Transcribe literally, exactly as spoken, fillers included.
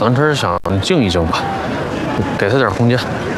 单纯是想静一静吧，给他点空间。